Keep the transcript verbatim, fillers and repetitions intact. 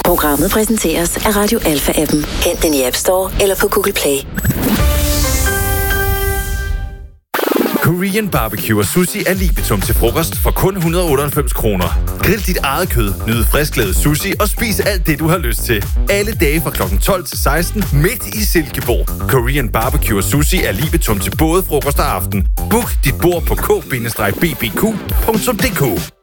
Programmet præsenteres af Radio Alpha-appen. Hent den i App Store eller på Google Play. Korean barbecue og sushi er ligebetum til frokost for kun et hundrede og otteoghalvfems kroner. Grill dit eget kød, nyd frisklavet sushi og spis alt det, du har lyst til. Alle dage fra klokken tolv til seksten midt i Silkeborg. Korean barbecue og sushi er ligebetum til både frokost og aften. Book dit bord på k bindestreg b b q punktum d k.